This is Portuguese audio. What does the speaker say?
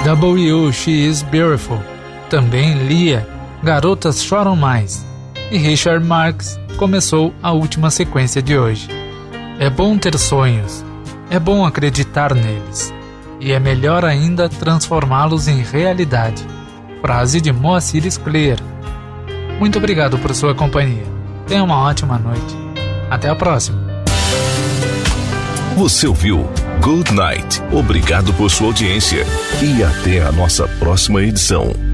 W. She is Beautiful, também Lia, Garotas Choram Mais, e Richard Marx começou a última sequência de hoje. É bom ter sonhos, é bom acreditar neles, e é melhor ainda transformá-los em realidade. Frase de Moacir Scler. Muito obrigado por sua companhia. Tenha uma ótima noite. Até a próxima. Você ouviu Good Night. Obrigado por sua audiência e até a nossa próxima edição.